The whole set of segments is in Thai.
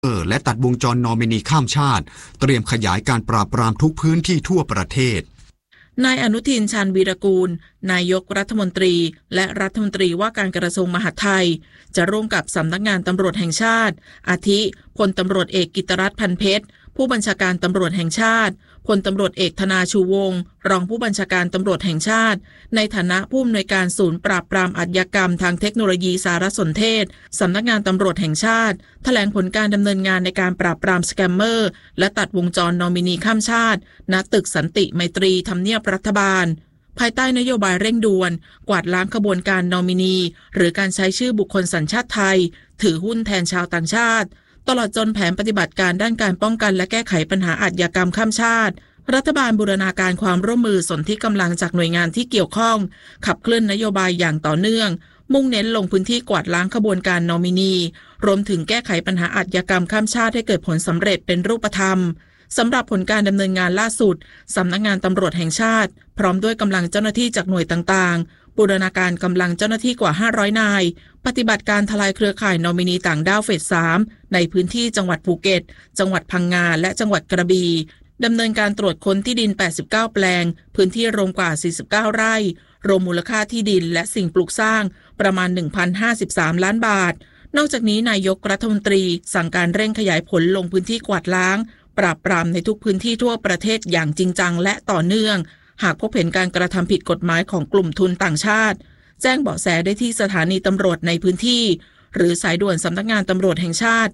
และตัดวงจรนอมินีข้ามชาติเตรียมขยายการปราบปรามทุกพื้นที่ทั่วประเทศนายอนุทิน ชาญวีรกูลนายกรัฐมนตรีและรัฐมนตรีว่าการกระทรวงมหาดไทยจะร่วมกับสำนักงานตำรวจแห่งชาติอาทิพลตำรวจเอกกิตติรัตน์ พันเพชรผู้บัญชาการตำรวจแห่งชาติพลตำรวจเอกธนาชูวงศ์รองผู้บัญชาการตำรวจแห่งชาติในฐานะผู้อำนวยการศูนย์ปราบปรามอาชญากรรมทางเทคโนโลยีสารสนเทศสำนักงานตำรวจแห่งชาติแถลงผลการดำเนินงานในการปราบปรามสแกมเมอร์และตัดวงจรนอมินีข้ามชาติณตึกสันติไมตรีทำเนียบรัฐบาลภายใต้นโยบายเร่งด่วนกวาดล้างขบวนการนอมินีหรือการใช้ชื่อบุคคลสัญชาติไทยถือหุ้นแทนชาวต่างชาติตลอดจนแผนปฏิบัติการด้านการป้องกันและแก้ไขปัญหาอาชญากรรมข้ามชาติรัฐบาลบูรณาการความร่วมมือสนธิกำลังจากหน่วยงานที่เกี่ยวข้องขับเคลื่อนนโยบายอย่างต่อเนื่องมุ่งเน้นลงพื้นที่กวาดล้างขบวนการนอมินีรวมถึงแก้ไขปัญหาอาชญากรรมข้ามชาติให้เกิดผลสำเร็จเป็นรูปธรรมสำหรับผลการดำเนินงานล่าสุดสำนักงานตำรวจแห่งชาติพร้อมด้วยกำลังเจ้าหน้าที่จากหน่วยต่างๆบูรณาการกำลังเจ้าหน้าที่กว่า500นายปฏิบัติการทลายเครือข่ายนอมินีต่างด้าวเฟส 3ในพื้นที่จังหวัดภูเก็ตจังหวัดพังงาและจังหวัดกระบี่ดำเนินการตรวจค้นที่ดิน89แปลงพื้นที่รวมกว่า49ไร่รวมมูลค่าที่ดินและสิ่งปลูกสร้างประมาณ 1,053 ล้านบาทนอกจากนี้นายกรัฐมนตรีสั่งการเร่งขยายผลลงพื้นที่กวาดล้างปราบปรามในทุกพื้นที่ทั่วประเทศอย่างจริงจังและต่อเนื่องหากพบเห็นการกระทำผิดกฎหมายของกลุ่มทุนต่างชาติแจ้งเบาะแสได้ที่สถานีตำรวจในพื้นที่หรือสายด่วนสำนักงานตำรวจแห่งชาติ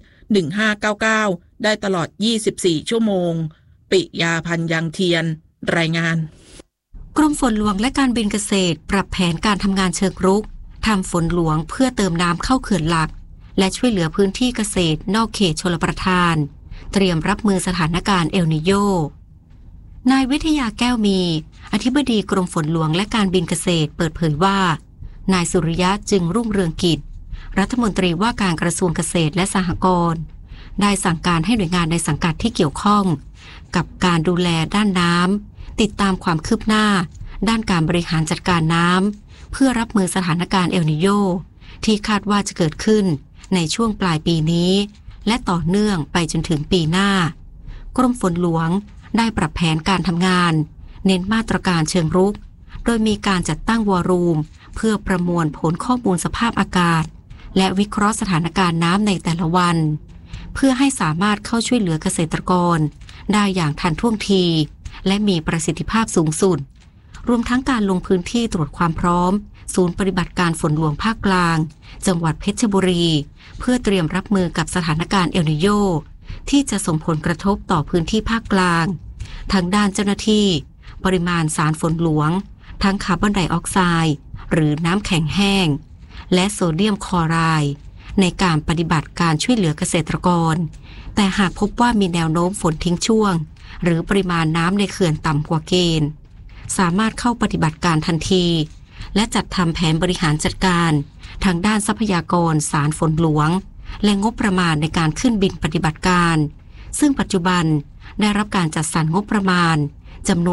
1599ได้ตลอด24ชั่วโมงปิยาพันธ์ยังเทียนรายงานกรมฝนหลวงและการบินเกษตรปรับแผนการทำงานเชิงรุกทำฝนหลวงเพื่อเติมน้ำเข้าเขื่อนหลักและช่วยเหลือพื้นที่เกษตรนอกเขตชลประทานเตรียมรับมือสถานการณ์เอลนิโญนายวิทยาแก้วมีอธิบดีกรมฝนหลวงและการบินเกษตรเปิดเผยว่านายสุริยะจึงรุ่งเรืองกิจรัฐมนตรีว่าการกระทรวงเกษตรและสหกรณ์ได้สั่งการให้หน่วยงานในสังกัดที่เกี่ยวข้องกับการดูแลด้านน้ำติดตามความคืบหน้าด้านการบริหารจัดการน้ำเพื่อรับมือสถานการณ์เอลนิโญที่คาดว่าจะเกิดขึ้นในช่วงปลายปีนี้และต่อเนื่องไปจนถึงปีหน้ากรมฝนหลวงได้ปรับแผนการทำงานเน้นมาตรการเชิงรุกโดยมีการจัดตั้งวอรูมเพื่อประมวลผลข้อมูลสภาพอากาศและวิเคราะห์สถานการณ์น้ำในแต่ละวันเพื่อให้สามารถเข้าช่วยเหลือเกษตรกรได้อย่างทันท่วงทีและมีประสิทธิภาพสูงสุดรวมทั้งการลงพื้นที่ตรวจความพร้อมศูนย์ปฏิบัติการฝนหลวงภาคกลางจังหวัดเพชรบุรีเพื่อเตรียมรับมือกับสถานการณ์เอลนิโญที่จะส่งผลกระทบต่อพื้นที่ภาคกลางทั้งด้านเจ้าหน้าที่ปริมาณสารฝนหลวงทั้งคาร์บอนไดออกไซด์หรือน้ำแข็งแห้งและโซเดียมคลอไรด์ในการปฏิบัติการช่วยเหลือเกษตรกรแต่หากพบว่ามีแนวโน้มฝนทิ้งช่วงหรือปริมาณน้ำในเขื่อนต่ำกว่าเกณฑ์สามารถเข้าปฏิบัติการทันทีและจัดทำแผนบริหารจัดการทางด้านทรัพยากรสารฝนหลวงและงบประมาณในการขึ้นบินปฏิบัติการซึ่งปัจจุบันได้รับการจัดสรรงบประมาณจำนวน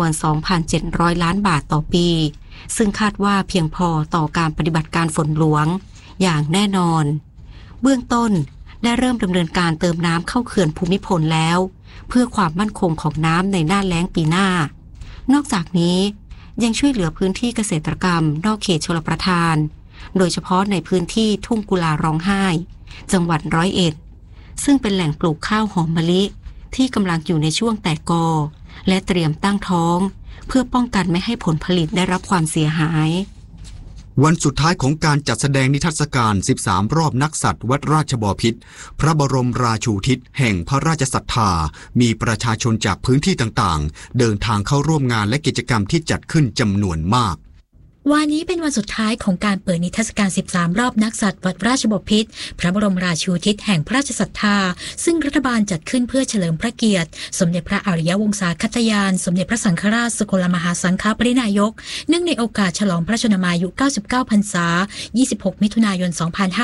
2,700 ล้านบาทต่อปีซึ่งคาดว่าเพียงพอต่อการปฏิบัติการฝนหลวงอย่างแน่นอนเบื้องต้นได้เริ่มดำเนินการเติมน้ำเข้าเขื่อนภูมิพลแล้วเพื่อความมั่นคงของน้ำในหน้าแล้งปีหน้านอกจากนี้ยังช่วยเหลือพื้นที่เกษตรกรรมนอกเขตชลประทานโดยเฉพาะในพื้นที่ทุ่งกุลาร้องไห้จังหวัด101ซึ่งเป็นแหล่งปลูกข้าวหอมมะลิที่กำลังอยู่ในช่วงแตกกอและเตรียมตั้งท้องเพื่อป้องกันไม่ให้ผลผลิตได้รับความเสียหายวันสุดท้ายของการจัดแสดงนิทรรศการ13รอบนักสัตว์วัดราชบพิตรพระบรมราชูทิศแห่งพระราชศรัทธามีประชาชนจากพื้นที่ต่างๆเดินทางเข้าร่วมงานและกิจกรรมที่จัดขึ้นจำนวนมากวันนี้เป็นวันสุดท้ายของการเปิดนิทรรศการ13รอบนักสัตว์วัดราชบพิตรพระบรมราชูทิศแห่งพระราชศรัทธาซึ่งรัฐบาลจัดขึ้นเพื่อเฉลิมพระเกียรติสมเด็จพระอริยวงศาคตยานสมเด็จพระสังฆราชสกลมหาสังฆปรินายกเนื่องในโอกาสฉลองพระชนมายุ99พรรษา26มิถุนายน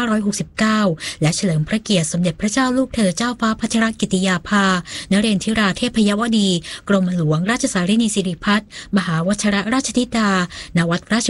2569และเฉลิมพระเกียรติสมเด็จพระเจ้าลูกเธอเจ้าฟ้าพัชรกิติยาภานเรนทิราเทพยวดีกรมหลวงราชสารินีสิริพัฒน์มหาวชิรราชธิดาณวัดราช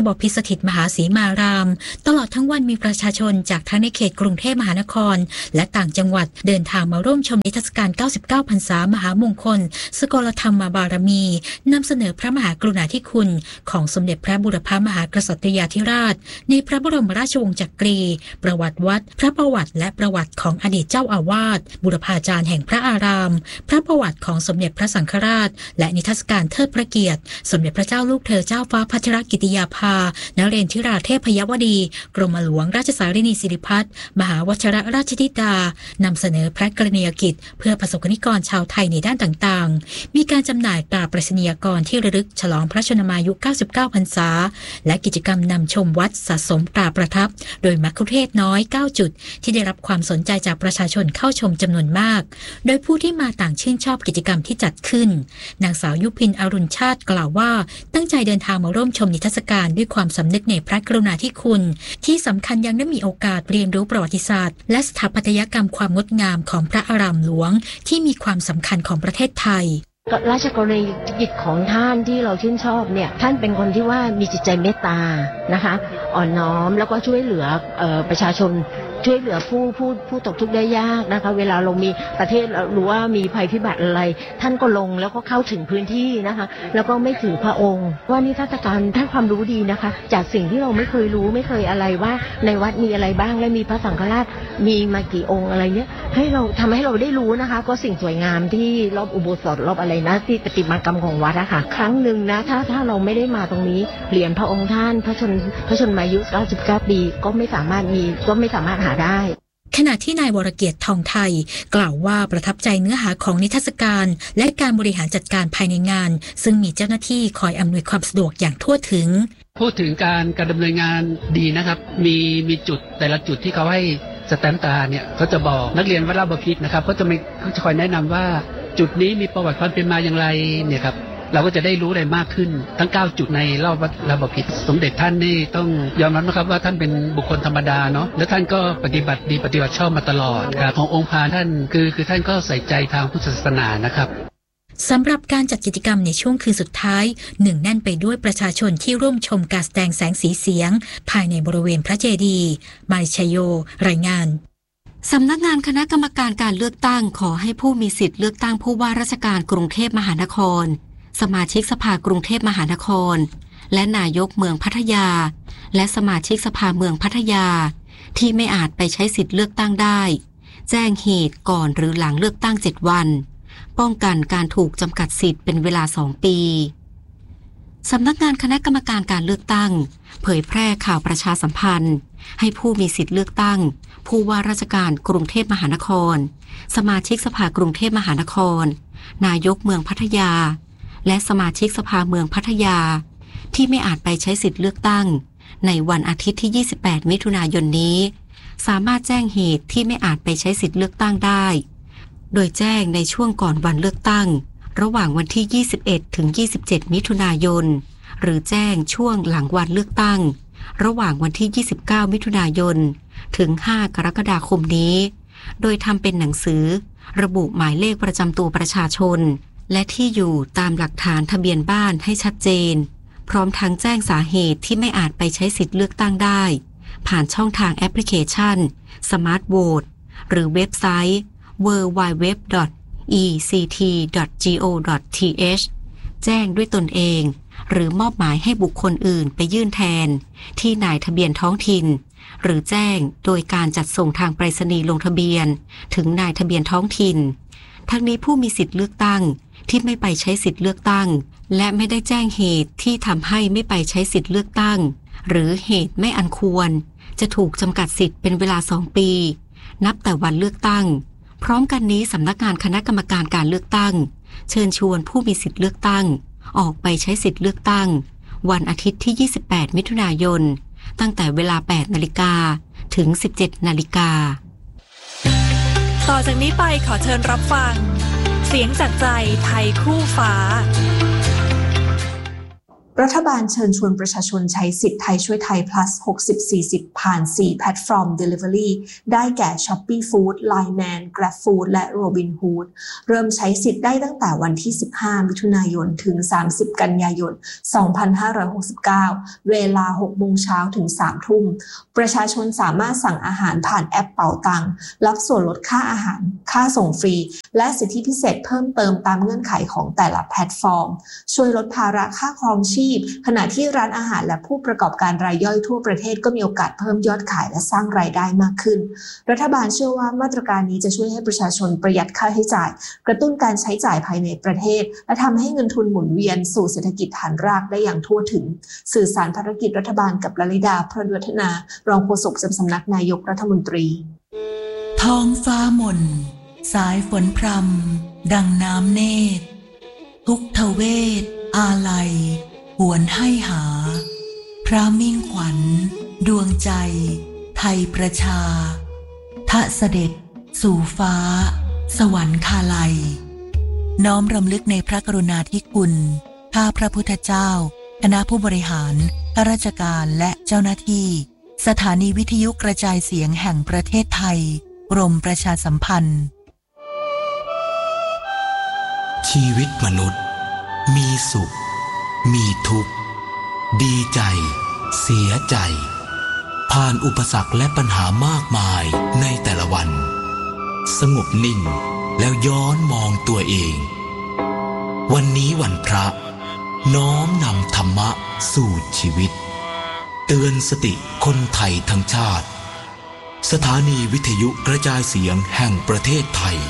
บพิตรสถิตมหาสีมารามตลอดทั้งวันมีประชาชนจากทั้งในเขตกรุงเทพมหานครและต่างจังหวัดเดินทางมาร่วมชมนิทรรศการ99พรรษามหามงคลสกลธรรมบารมีนำเสนอพระมหากรุณาธิคุณของสมเด็จพระบุรพมหากษัตริยาธิราชในพระบรมราชวงศ์จักรีประวัติวัดพระประวัติและประวัติของอดีตเจ้าอาวาสบุรพาจารย์แห่งพระอารามพระประวัติของสมเด็จพระสังฆราชและนิทรรศการเทิดพระเกียรติสมเด็จพระเจ้าลูกเธอเจ้าฟ้าพัชรกิติยาภานเรนทิราเทพยวดีกรมหลวงราชสารินีสิริพัฒน์มหาวชิรราชธิดานำเสนอพระกรณียกิจเพื่อประสบกนิกรชาวไทยในด้านต่างๆมีการจำหน่ายตราไปรษณียกรที่ระลึกฉลองพระชนมายุ99พรรษาและกิจกรรมนำชมวัดสะสมตราประทับโดยมัคคุเทศก์น้อย9จุดที่ได้รับความสนใจจากประชาชนเข้าชมจำนวนมากโดยผู้ที่มาต่างชื่นชอบกิจกรรมที่จัดขึ้นนางสาวยุพินอรุณชาติกล่าวว่าตั้งใจเดินทางมาร่วมชมนิทรรศการด้วยความสำนึกในพระกรุณาธิคุณที่สำคัญยังได้มีโอกาสเรียนรู้ประวัติศาสตร์และสถาปัตยกรรมความงดงามของพระอารามหลวงที่มีความสำคัญของประเทศไทยราชกรณียกิจของท่านที่เราชื่นชอบเนี่ยท่านเป็นคนที่ว่ามีจิตใจเมตตานะคะอ่อนน้อมแล้วก็ช่วยเหลือประชาชนช่วยเหลือผู้ตกทุกข์ได้ยากนะคะเวลาเรามีประเทศหรือว่ามีภัยพิบัติอะไรท่านก็ลงแล้วก็เข้าถึงพื้นที่นะคะแล้วก็ไม่ถือพระองค์ว่านิทรรศการท่านความรู้ดีนะคะจากสิ่งที่เราไม่เคยรู้ไม่เคยอะไรว่าในวัดมีอะไรบ้างและมีพระสังฆราชมีมากี่องค์อะไรเนี้ยให้เราทำให้เราได้รู้นะคะก็สิ่งสวยงามที่รอบอุโบสถรอบอะไรนะที่ประติมากรรมของวัดอะค่ะครั้งหนึ่งนะถ้าเราไม่ได้มาตรงนี้เหรียญพระองค์ท่านพระชนมายุ99ปีก็ไม่สามารถหาได้ขณะที่นายวรเกียรติทองไทยกล่าวว่าประทับใจเนื้อหาของนิทรรศการและการบริหารจัดการภายในงานซึ่งมีเจ้าหน้าที่คอยอำนวยความสะดวกอย่างทั่วถึงพูดถึงการดำเนินงานดีนะครับมีจุดแต่ละจุดที่เขาให้สแตมป์ตาเนี่ยเขาจะบอกนักเรียนวัดราชบพิตรนะครับเขาจะคอยแนะนำว่าจุดนี้มีประวัติความเป็นมาอย่างไรเนี่ยครับเราก็จะได้รู้อะไรมากขึ้นทั้ง9จุดในรอบวัดราชบพิตรสมเด็จท่านนี่ต้องยอมรับนะครับว่าท่านเป็นบุคคลธรรมดาเนาะและท่านก็ปฏิบัติดีปฏิบัติชอบมาตลอดขององค์พาท่านคือท่านก็ใส่ใจทางพุทธศาสนานะครับสำหรับการจัดกิจกรรมในช่วงคืนสุดท้ายหนึ่งแน่นไปด้วยประชาชนที่ร่วมชมการแสดงแสงสีเสียงภายในบริเวณพระเจดีย์มาริชโยรายงานสำนักงานคณะกรรมการการเลือกตั้งขอให้ผู้มีสิทธิ์เลือกตั้งผู้ว่าราชการกรุงเทพมหานครสมาชิกสภากรุงเทพมหานครและนายกเมืองพัทยาและสมาชิกสภาเมืองพัทยาที่ไม่อาจไปใช้สิทธิ์เลือกตั้งได้แจ้งเหตุก่อนหรือหลังเลือกตั้ง7วันป้องกันการถูกจำกัดสิทธิ์เป็นเวลา2ปีสำนักงานคณะกรรมการการเลือกตั้งเผยแพร่ข่าวประชาสัมพันธ์ให้ผู้มีสิทธิ์เลือกตั้งผู้ว่าราชการกรุงเทพมหานครสมาชิกสภากรุงเทพมหานครนายกเมืองพัทยาและสมาชิกสภาเมืองพัทยาที่ไม่อาจไปใช้สิทธิ์เลือกตั้งในวันอาทิตย์ที่28มิถุนายนนี้สามารถแจ้งเหตุที่ไม่อาจไปใช้สิทธิ์เลือกตั้งได้โดยแจ้งในช่วงก่อนวันเลือกตั้งระหว่างวันที่21ถึง27มิถุนายนหรือแจ้งช่วงหลังวันเลือกตั้งระหว่างวันที่29มิถุนายนถึง5กรกฎาคมนี้โดยทำเป็นหนังสือระบุหมายเลขประจำตัวประชาชนและที่อยู่ตามหลักฐานทะเบียนบ้านให้ชัดเจนพร้อมทั้งแจ้งสาเหตุที่ไม่อาจไปใช้สิทธิ์เลือกตั้งได้ผ่านช่องทางแอปพลิเคชัน Smart Vote หรือเว็บไซต์ www.ect.go.th แจ้งด้วยตนเองหรือมอบหมายให้บุคคลอื่นไปยื่นแทนที่นายทะเบียนท้องถิ่นหรือแจ้งโดยการจัดส่งทางไปรษณีย์ลงทะเบียนถึงนายทะเบียนท้องถิ่นทั้งนี้ผู้มีสิทธิ์เลือกตั้งที่ไม่ไปใช้สิทธิ์เลือกตั้งและไม่ได้แจ้งเหตุที่ทำให้ไม่ไปใช้สิทธิ์เลือกตั้งหรือเหตุไม่อันควรจะถูกจำกัดสิทธิ์เป็นเวลา2ปีนับแต่วันเลือกตั้งพร้อมกันนี้สำนักงานคณะกรรมการการเลือกตั้งเชิญชวนผู้มีสิทธิ์เลือกตั้งออกไปใช้สิทธิ์เลือกตั้งวันอาทิตย์ที่28มิถุนายนตั้งแต่เวลา 8:00 นถึง 17:00 นต่อจากนี้ไปขอเชิญรับฟังเสียงจากใจไทยคู่ฟ้ารัฐบาลเชิญชวนประชาชนใช้สิทธิ์ไทยช่วยไทย plus 60-40 ผ่าน 4 แพลตฟอร์ม Delivery ได้แก่ Shopee Food, Line Man, Grab Food และ Robinhood เริ่มใช้สิทธิ์ได้ตั้งแต่วันที่ 15 มิถุนายนถึง 30 กันยายน 2569 เวลา 6 โมงเช้าถึง 3 ทุ่ม ประชาชนสามารถสั่งอาหารผ่านแอปเป๋าตังค์รับส่วนลดค่าอาหารค่าส่งฟรีและสิทธิพิเศษเพิ่มเติมตามเงื่อนไขของแต่ละแพลตฟอร์มช่วยลดภาระค่าครองชีพขณะที่ร้านอาหารและผู้ประกอบการรายย่อยทั่วประเทศก็มีโอกาสเพิ่มยอดขายและสร้างรายได้มากขึ้นรัฐบาลเชื่อว่ามาตรการนี้จะช่วยให้ประชาชนประหยัดค่าใช้จ่ายกระตุ้นการใช้จ่ายภายในประเทศและทำให้เงินทุนหมุนเวียนสู่เศรษฐกิจฐานรากได้อย่างทั่วถึงสื่อสารภารกิจรัฐบาลกับลลิดาพรวัฒนารองโฆษกสำนักนายกรัฐมนตรีท้องฟ้าหม่นสายฝนพรำดังน้ำเนตรทุกทเวทอาลัยหวนให้หาพระมิ่งขวัญดวงใจไทยประชาทะเสด็จสู่ฟ้าสวรรคาลัยน้อมรำลึกในพระกรุณาธิคุณข้าพระพุทธเจ้าคณะผู้บริหารข้าราชการและเจ้าหน้าที่สถานีวิทยุกระจายเสียงแห่งประเทศไทยกรมประชาสัมพันธ์ชีวิตมนุษย์มีสุขมีทุกข์ดีใจเสียใจผ่านอุปสรรคและปัญหามากมายในแต่ละวันสงบนิ่งแล้วย้อนมองตัวเองวันนี้วันพระน้อมนำธรรมะสู่ชีวิตเตือนสติคนไทยทั้งชาติสถานีวิทยุกระจายเสียงแห่งประเทศไทย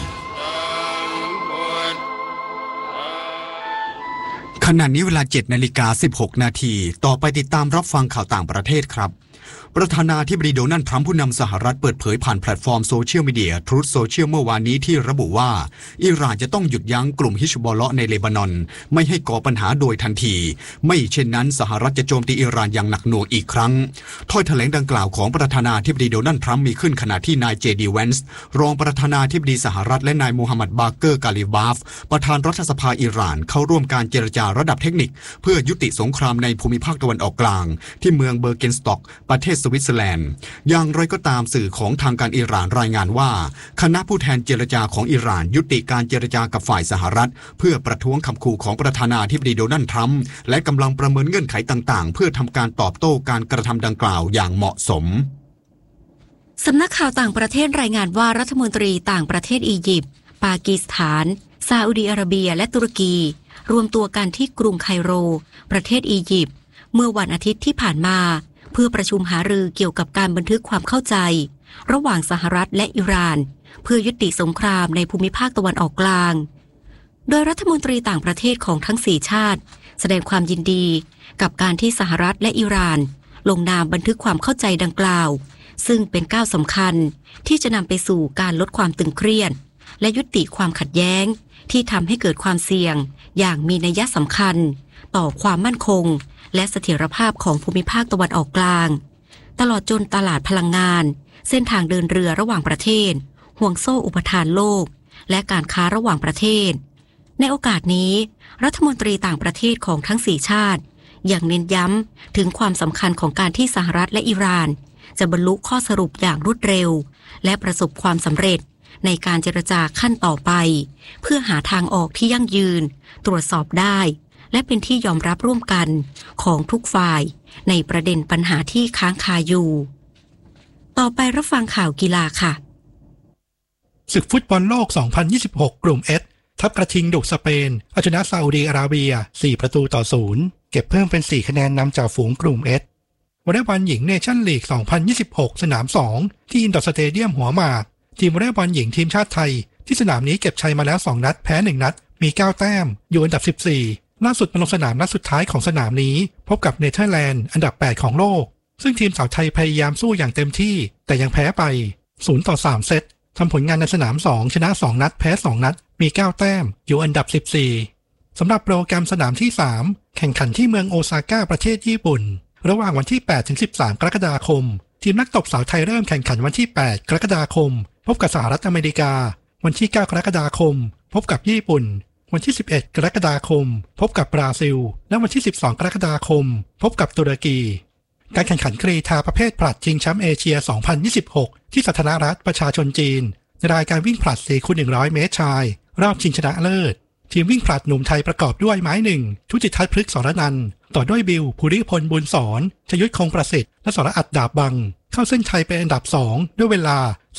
ขณะนี้เวลา 7:16 นาทีต่อไปติดตามรับฟังข่าวต่างประเทศครับประธานาธิบดีโดนัลด์ทรัมป์ผู้นำสหรัฐเปิดเผยผ่านแพลตฟอร์มโซเชียลมีเดีย Truth Social เมื่อวานนี้ที่ระบุว่าอิหร่านจะต้องหยุดยั้งกลุ่มฮิซบอลเลาะห์ในเลบานอนไม่ให้ก่อปัญหาโดยทันทีไม่เช่นนั้นสหรัฐจะโจมตีอิหร่านอย่างหนักหน่วงอีกครั้งถ้อยแถลงดังกล่าวของประธานาธิบดีโดนัลด์ทรัมป์มีขึ้นขณะที่นายเจดีแวนส์รองประธานาธิบดีสหรัฐและนายโมฮัมหมัดบาเกอร์กาลิบาฟประธานรัฐสภาอิหร่านเข้าร่วมการเจรจาระดับเทคนิคเพื่อยุติสงครามในภูมิภาคตะวันออกกลางที่เมืองเบอร์เกนสต็อกประเทศสวิตเซอร์แลนด์อย่างไรก็ตามสื่อของทางการอิหร่านรายงานว่าคณะผู้แทนเจรจาของอิหร่านยุติการเจรจากับฝ่ายสหรัฐเพื่อประท้วงคำขู่ของประธานาธิบดีโดนัลด์ทรัมป์และกำลังประเมินเงื่อนไขต่างๆเพื่อทำการตอบโต้การกระทำดังกล่าวอย่างเหมาะสมสำนักข่าวต่างประเทศรายงานว่ารัฐมนตรีต่างประเทศอียิปต์ปากีสถานซาอุดิอาระเบียและตุรกีรวมตัวกันที่กรุงไคโรประเทศอียิปต์เมื่อวันอาทิตย์ที่ผ่านมาเพื่อประชุมหารือเกี่ยวกับการบันทึกความเข้าใจระหว่างสหรัฐและอิหร่านเพื่อยุติสงครามในภูมิภาคตะวันออกกลางโดยรัฐมนตรีต่างประเทศของทั้ง4ชาติแสดงความยินดีกับการที่สหรัฐและอิหร่านลงนามบันทึกความเข้าใจดังกล่าวซึ่งเป็นก้าวสำคัญที่จะนำไปสู่การลดความตึงเครียดและยุติความขัดแย้งที่ทำให้เกิดความเสี่ยงอย่างมีนัยสำคัญต่อความมั่นคงและเสถียรภาพของภูมิภาคตะวันออกกลางตลอดจนตลาดพลังงานเส้นทางเดินเรือระหว่างประเทศห่วงโซ่อุปทานโลกและการค้าระหว่างประเทศในโอกาสนี้รัฐมนตรีต่างประเทศของทั้ง4ชาติยังเน้นย้ำถึงความสำคัญของการที่สหรัฐและอิหร่านจะบรรลุข้อสรุปอย่างรวดเร็วและประสบความสำเร็จในการเจรจาขั้นต่อไปเพื่อหาทางออกที่ยั่งยืนตรวจสอบได้และเป็นที่ยอมรับร่วมกันของทุกฝ่ายในประเด็นปัญหาที่ค้างคาอยู่ต่อไปรับฟังข่าวกีฬาค่ะศึกฟุตบอลโลก 2026 กลุ่ม S ทัพกระทิงดุสเปนเอาชนะซาอุดีอาระเบีย 4-0 เก็บเพิ่มเป็น 4 คะแนนนำจากฝูงกลุ่ม S วอลเลย์บอลหญิงเนชั่นลีก 2026 สนาม 2 ที่อินดอร์สเตเดียมหัวหมากทีมวอลเลย์บอลหญิงทีมชาติไทยที่สนามนี้เก็บชัยมาแล้ว2นัดแพ้1นัดมี9แต้มอยู่อันดับ14ล่าสุดมาลงสนามนัดสุดท้ายของสนามนี้พบกับเนเธอร์แลนด์อันดับ8ของโลกซึ่งทีมสาวไทยพยายามสู้อย่างเต็มที่แต่ยังแพ้ไป0-3 เซตทำผลงานในสนาม2ชนะ2นัดแพ้2นัดมี9แต้มอยู่อันดับ14สำหรับโปรแกรมสนามที่3แข่งขันที่เมืองโอซาก้าประเทศญี่ปุ่นระหว่างวันที่ 8-13 กรกฎาคมทีมนักตบสาวไทยเริ่มแข่งขันวันที่8กรกฎาคมพบกับสหรัฐอเมริกาวันที่9กรกฎาคมพบกับญี่ปุ่นวันที่11กรกฎาคมพบกับบราซิลและวันที่12กรกฎาคมพบกับตุรกีการแข่งขันกรีฑาประเภทผลัดชิงแชมป์เอเชีย 2026 ที่สาธารณรัฐประชาชนจีนในรายการวิ่งผลัด 4x100 เมตรชายรอบชิงชนะเลิศทีมวิ่งผลัดหนุ่มไทยประกอบด้วยไม้หนึ่งชุติทัศน์พฤกษ์สรนันท์ต่อด้วยบิวภูริพลบุญสอนชยุทธคงประสิทธิ์และสรอัดดาบบังเข้าเส้นชัยเป็นอันดับ2ด้วยเวลา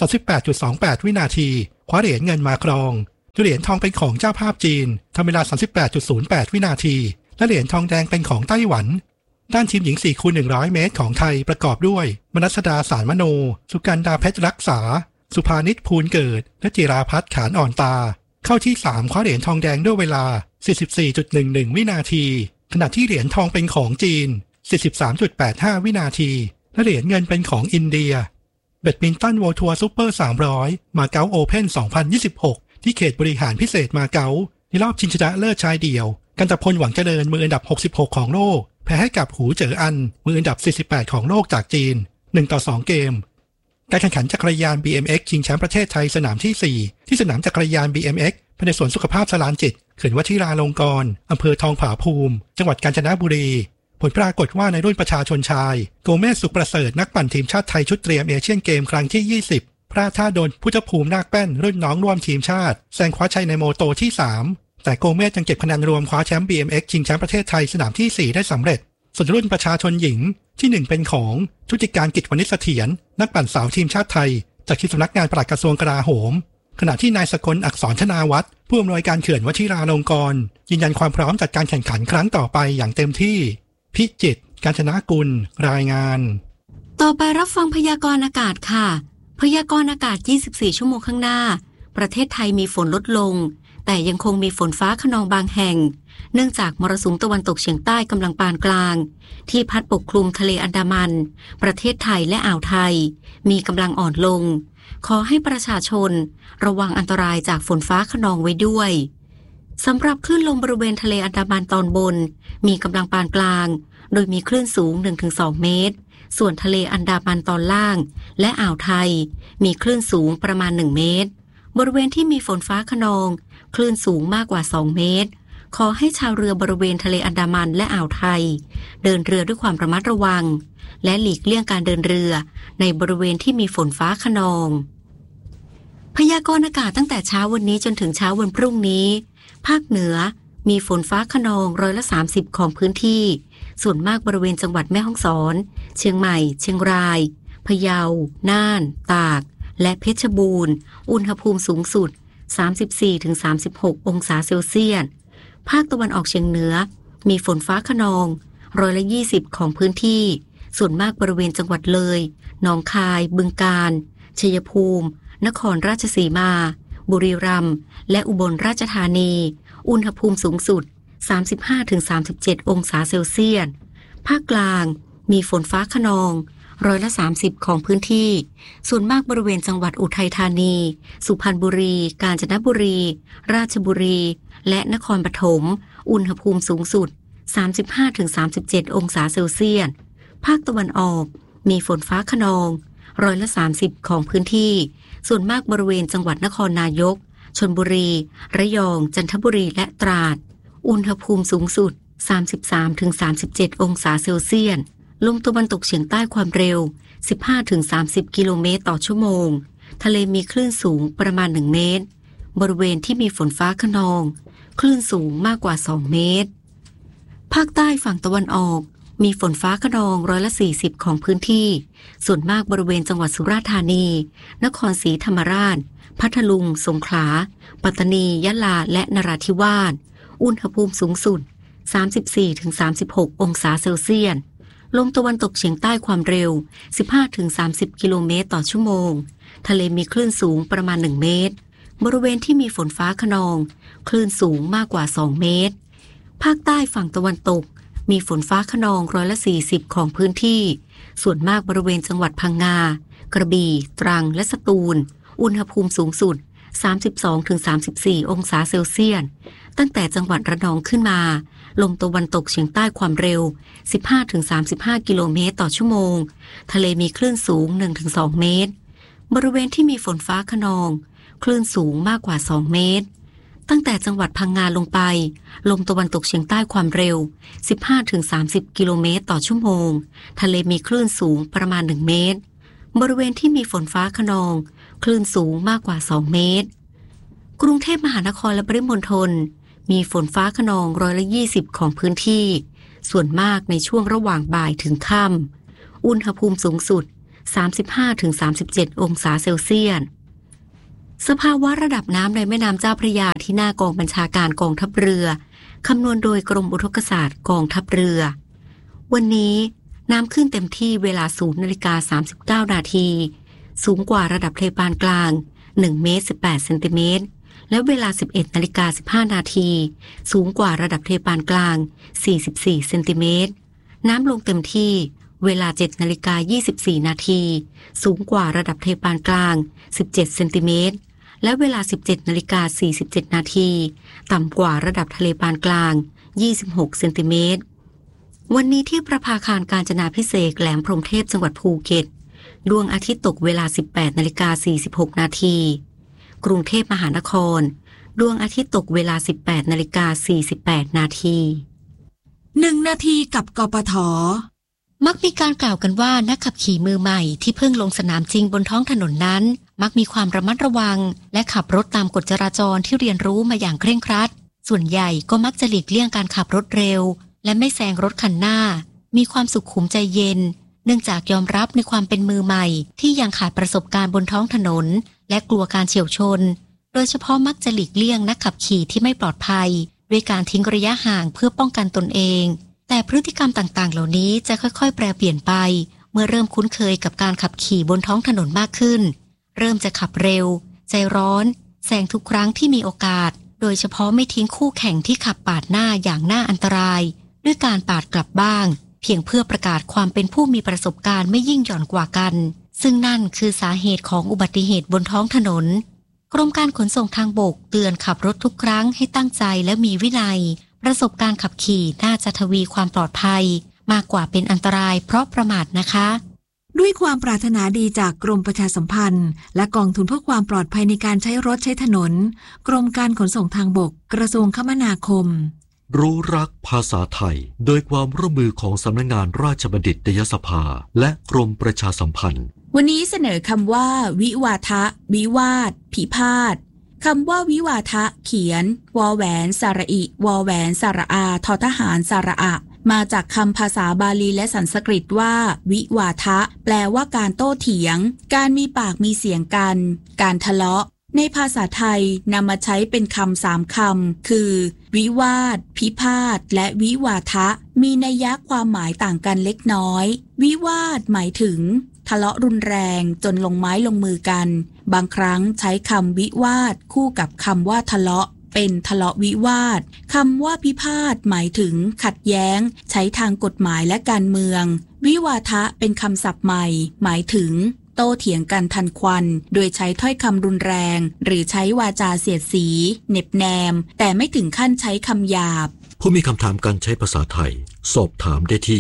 38.28 วินาทีคว้าเหรียญเงินมาครองเหรียญทองเป็นของเจ้าภาพจีนทำเวลา 38.08 วินาทีและเหรียญทองแดงเป็นของไต้หวันด้านทีมหญิง 4x100 เมตรของไทยประกอบด้วยมนัสดาสารมโนสุกันดาเพชรรักษาสุภานิชภูลเกิดและจิราพัฒน์ขานอ่อนตาเข้าที่3คว้าเหรียญทองแดงด้วยเวลา 44.11 วินาทีขณะที่เหรียญทองเป็นของจีน 43.85 วินาทีและเหรียญเงินเป็นของอินเดียแบดมินตัน World Tour Super 300 มาเก๊าโอเพ่น 2026 ที่เขตบริหารพิเศษมาเก๊าในรอบชิงชนะเลิศชายเดี่ยวกันตพลหวังเจริญมืออันดับ66ของโลกแพ้ให้กับหูเจ๋ออันมืออันดับ48ของโลกจากจีน1-2 เกมการแข่งขันจักรยาน BMX ชิงแชมป์ประเทศไทยสนามที่4ที่สนามจักรยาน BMX ภายในสวนสุขภาพสลานจิตเขื่อนวชิราลงกรณ์อำเภอทองผาภูมิจังหวัดกาญจนบุรีผลปรากฏว่าในรุ่นประชาชนชายโกเมสสุขประเสริฐนักปั่นทีมชาติไทยชุดเตรียมเอเชียนเกมครั้งที่20พลาดท่าโดนพุทธภูมินาคแป้นรุ่นน้องร่วมทีมชาติแซงคว้าชัยในโมโตที่3แต่โกเมสยังเก็บคะแนนรวมคว้าแชมป์ BMX ชิงแชมป์ประเทศไทยสนามที่4ได้สำเร็จส่วนรุ่นประชาชนหญิงที่1เป็นของชุติการกิจวณิชเสถียรนักปั่นสาวทีมชาติไทยจากที่สำนักงานปลัดกระทรวงกลาโหมขณะที่นายสกลอักษรธนาวัฒน์ผู้อำนวยการเขื่อนวชิราลงกรณ์ยืนยันความพร้อมจัดการแข่งขันครั้งต่อไปอย่างเต็มที่พิจิตรกาญจนกุลรายงานต่อไปรับฟังพยากรณ์อากาศค่ะพยากรณ์อากาศ24ชั่วโมงข้างหน้าประเทศไทยมีฝนลดลงแต่ยังคงมีฝนฟ้าคะนองบางแห่งเนื่องจากมรสุมตะวันตกเฉียงใต้กำลังปานกลางที่พัดปกคลุมทะเลอันดามันประเทศไทยและอ่าวไทยมีกำลังอ่อนลงขอให้ประชาชนระวังอันตรายจากฝนฟ้าคะนองไว้ด้วยสำหรับคลื่นลมบริเวณทะเลอันดามันตอนบนมีกำลังปานกลางโดยมีคลื่นสูง 1-2 เมตรส่วนทะเลอันดามันตอนล่างและอ่าวไทยมีคลื่นสูงประมาณ1 เมตรบริเวณที่มีฝนฟ้าคะนองคลื่นสูงมากกว่า2 เมตรขอให้ชาวเรือบริเวณทะเลอันดามันและอ่าวไทยเดินเรือด้วยความระมัดระวังและหลีกเลี่ยงการเดินเรือในบริเวณที่มีฝนฟ้าคะนองพยากรณ์อากาศตั้งแต่เช้าวันนี้จนถึงเช้าวันพรุ่งนี้ภาคเหนือมีฝนฟ้าคะนอง30%ของพื้นที่ส่วนมากบริเวณจังหวัดแม่ฮ่องสอนเชียงใหม่เชียงรายพะเยาน่านตากและเพชรบูรณ์อุณหภูมิสูงสุด 34-36 องศาเซลเซียสภาคตะวันออกเฉียงเหนือมีฝนฟ้าคะนอง20%ของพื้นที่ส่วนมากบริเวณจังหวัดเลยหนองคายบึงกาฬชัยภูมินครราชสีมาบุรีรัมย์และอุบลราชธานีอุณหภูมิสูงสุด 35-37 องศาเซลเซียสภาคกลางมีฝนฟ้าคะนอง30%ของพื้นที่ส่วนมากบริเวณจังหวัดอุทัยธานีสุพรรณบุรีกาญจนบุรีราชบุรีและนครปฐมอุณหภูมิสูงสุด 35-37 องศาเซลเซียสภาคตะวันออกมีฝนฟ้าคะนอง30%ของพื้นที่ส่วนมากบริเวณจังหวัดนครนายกชลบุรีระยองจันทบุรีและตราดอุณหภูมิสูงสุด 33-37 องศาเซลเซียสลมตะวันตกเฉียงใต้ความเร็ว 15-30 กิโลเมตรต่อชั่วโมงทะเลมีคลื่นสูงประมาณ1 เมตรบริเวณที่มีฝนฟ้าคะนองคลื่นสูงมากกว่า2 เมตรภาคใต้ฝั่งตะวันออกมีฝนฟ้าคะนอง40%ของพื้นที่ส่วนมากบริเวณจังหวัดสุราษฎร์ธานีนครศรีธรรมราชพัทลุงสงขลาปัตตานียะลาและนราธิวาสอุณหภูมิสูงสุด 34-36 องศาเซลเซียสลมตะวันตกเฉียงใต้ความเร็ว 15-30 กิโลเมตรต่อชั่วโมงทะเลมีคลื่นสูงประมาณ1 เมตรบริเวณที่มีฝนฟ้าคะนองคลื่นสูงมากกว่า2 เมตรภาคใต้ฝั่งตะวันตกมีฝนฟ้าคะนอง40%ของพื้นที่ส่วนมากบริเวณจังหวัดพังงากระบี่ตรังและสตูลอุณหภูมิสูงสุด 32-34 องศาเซลเซียสตั้งแต่จังหวัดระนองขึ้นมาลมตะวันตกเฉียงใต้ความเร็ว 15-35 กิโลเมตรต่อชั่วโมงทะเลมีคลื่นสูง 1-2 เมตรบริเวณที่มีฝนฟ้าคะนองคลื่นสูงมากกว่า2 เมตรตั้งแต่จังหวัดพังงาลงไปลมตะวันตกเฉียงใต้ความเร็ว 15-30 กิโลเมตรต่อชั่วโมงทะเลมีคลื่นสูงประมาณ1เมตรบริเวณที่มีฝนฟ้าคะนองคลื่นสูงมากกว่า2เมตรกรุงเทพมหานครและปริมณฑลมีฝนฟ้าคะนอง20%ของพื้นที่ส่วนมากในช่วงระหว่างบ่ายถึงค่ำอุณหภูมิสูงสุด 35-37 องศาเซลเซียสสภาวะระดับน้ำในแม่น้ำเจ้าพระยาที่หน้ากองบัญชาการกองทัพเรือคำนวณโดยกรมอุทกศาสตร์กองทัพเรือวันนี้น้ำขึ้นเต็มที่เวลา 0:39 นาทีสูงกว่าระดับทะเลปานกลาง1 เมตร 18 เซนติเมตรและเวลา 11:15 นาทีสูงกว่าระดับทะเลปานกลาง44 เซนติเมตรน้ำลงเต็มที่เวลา 7:24 นาทีสูงกว่าระดับทะเลปานกลาง17 เซนติเมตรและเวลา 17:47 นาทีต่ำกว่าระดับทะเลปานกลาง26 เซนติเมตรวันนี้ที่ประภาคารกาญจนาภิเษกแหลมพรหมเทพจังหวัดภูเก็ตดวงอาทิตย์ตกเวลา 18:46 นาทีกรุงเทพมหานครดวงอาทิตย์ตกเวลา 18:48 นาที 1 นาทีกับกปท. มักมีการกล่าวกันว่านักขับขี่มือใหม่ที่เพิ่งลงสนามจริงบนท้องถนนนั้นมักมีความระมัดระวังและขับรถตามกฎจราจรที่เรียนรู้มาอย่างเคร่งครัดส่วนใหญ่ก็มักจะหลีกเลี่ยงการขับรถเร็วและไม่แซงรถคันหน้ามีความสุขุมใจเย็นเนื่องจากยอมรับในความเป็นมือใหม่ที่ยังขาดประสบการณ์บนท้องถนนและกลัวการเฉี่ยวชนโดยเฉพาะมักจะหลีกเลี่ยงนักขับขี่ที่ไม่ปลอดภัยด้วยการทิ้งระยะห่างเพื่อป้องกันตนเองแต่พฤติกรรมต่างๆเหล่านี้จะค่อยๆแปรเปลี่ยนไปเมื่อเริ่มคุ้นเคยกับการขับขี่บนท้องถนนมากขึ้นเริ่มจะขับเร็วใจร้อนแซงทุกครั้งที่มีโอกาสโดยเฉพาะไม่ทิ้งคู่แข่งที่ขับปาดหน้าอย่างน่าอันตรายด้วยการปาดกลับบ้างเพียงเพื่อประกาศความเป็นผู้มีประสบการณ์ไม่ยิ่งหย่อนกว่ากันซึ่งนั่นคือสาเหตุของอุบัติเหตุบนท้องถนนกรมการขนส่งทางบกเตือนขับรถทุกครั้งให้ตั้งใจและมีวินัยประสบการณ์ขับขี่น่าจะทวีความปลอดภัยมากกว่าเป็นอันตรายเพราะประมาทนะคะด้วยความปรารถนาดีจากกรมประชาสัมพันธ์และกองทุนเพื่อความปลอดภัยในการใช้รถใช้ถนนกรมการขนส่งทางบกกระทรวงคมนาคมรู้รักภาษาไทยโดยความร่วมมือของสำนักงานราชบัณฑิตยสภาและกรมประชาสัมพันธ์วันนี้เสนอคำว่าวิวาทะวิวาทพิพาทคำว่าวิวาทะเขียนวอแหวนสระอิวอแหวนสระอาทอทหารสระอะมาจากคำภาษาบาลีและสันสกฤตว่าวิวาทะแปลว่าการโต้เถียงการมีปากมีเสียงกันการทะเลาะในภาษาไทยนำมาใช้เป็นคำ3 คำคือวิวาทพิพาทและวิวาทะมีนัยยะความหมายต่างกันเล็กน้อยวิวาทหมายถึงทะเลาะรุนแรงจนลงไม้ลงมือกันบางครั้งใช้คำวิวาทคู่กับคำว่าทะเลาะเป็นทะเลาะวิวาทคำว่าพิพาทหมายถึงขัดแย้งใช้ทางกฎหมายและการเมืองวิวาทะเป็นคำศัพท์ใหม่หมายถึงโต้เถียงกันทันควันโดยใช้ถ้อยคำรุนแรงหรือใช้วาจาเสียดสีเหน็บแนมแต่ไม่ถึงขั้นใช้คำหยาบผู้มีคำถามการใช้ภาษาไทยสอบถามได้ที่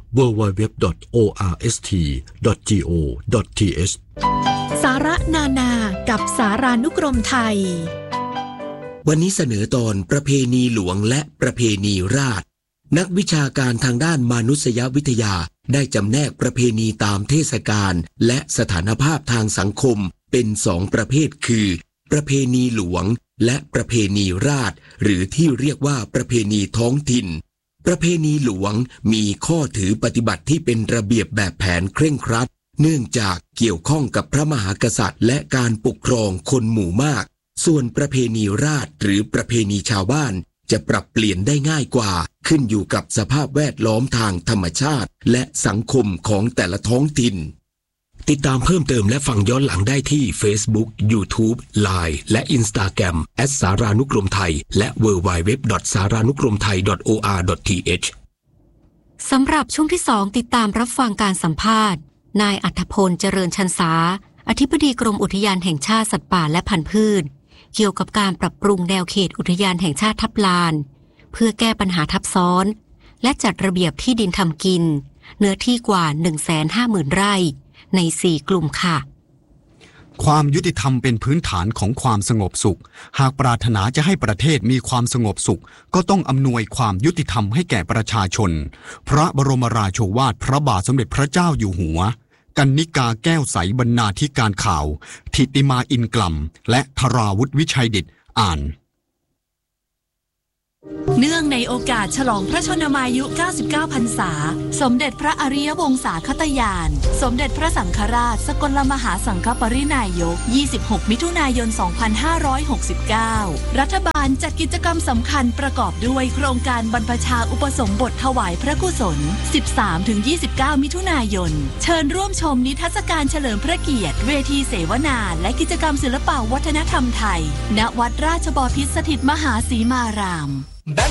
www.orst.go.th สาระนานากับสารานุกรมไทยวันนี้เสนอตอนประเพณีหลวงและประเพณีราษฎร์นักวิชาการทางด้านมนุษยวิทยาได้จำแนกประเพณีตามเทศกาลและสถานภาพทางสังคมเป็น2 ประเภทคือประเพณีหลวงและประเพณีราษฎร์หรือที่เรียกว่าประเพณีท้องถิ่นประเพณีหลวงมีข้อถือปฏิบัติที่เป็นระเบียบแบบแผนเคร่งครัดเนื่องจากเกี่ยวข้องกับพระมหากษัตริย์และการปกครองคนหมู่มากส่วนประเพณีราษฎร์หรือประเพณีชาวบ้านจะปรับเปลี่ยนได้ง่ายกว่าขึ้นอยู่กับสภาพแวดล้อมทางธรรมชาติและสังคมของแต่ละท้องถิ่นติดตามเพิ่มเติมและฟังย้อนหลังได้ที่ Facebook, YouTube, Line และ Instagram @สารานุกรมไทยและ www.saranukromthai.or.th สำหรับช่วงที่ 2ติดตามรับฟังการสัมภาษณ์นายอัธพลเจริญชันษาอธิบดีกรมอุทยานแห่งชาติสัตว์ป่าและพันธุ์พืชเกี่ยวกับการปรับปรุงแนวเขตอุทยานแห่งชาติทับลานเพื่อแก้ปัญหาทับซ้อนและจัดระเบียบที่ดินทำกินเนื้อที่กว่า 150,000 ไร่ใน4 กลุ่มค่ะความยุติธรรมเป็นพื้นฐานของความสงบสุขหากปรารถนาจะให้ประเทศมีความสงบสุขก็ต้องอำนวยความยุติธรรมให้แก่ประชาชนพระบรมราโชวาทพระบาทสมเด็จพระเจ้าอยู่หัวกนิกาแก้วใสบรรณาธิการข่าวธิติมาอินกลัมและธราวุฒิวิชัยดิษฐ์อ่านเนื่องในโอกาสฉลองพระชนมายุ 99 พรรษาสมเด็จพระอริยวงศาคตญาณสมเด็จพระสังฆราชสกลมหาสังฆปรินายก 26 มิถุนายน 2569 รัฐบาลจัดกิจกรรมสำคัญประกอบด้วยโครงการบรรพชาอุปสมบทถวายพระกุศล 13-29 มิถุนายนเชิญร่วมชมนิทรรศการเฉลิมพระเกียรติเวทีเสวนาและกิจกรรมศิลปวัฒนธรรมไทยณวัดราชบพิตรสถิตมหาสีมาราม